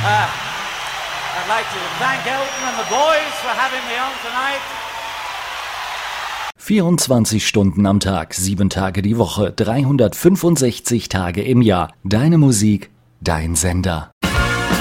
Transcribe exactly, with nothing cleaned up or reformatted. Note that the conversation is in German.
Uh, I'd like to thank Elton and the boys for having me on tonight. vierundzwanzig Stunden am Tag, sieben Tage die Woche, dreihundertfünfundsechzig Tage im Jahr. Deine Musik, dein Sender.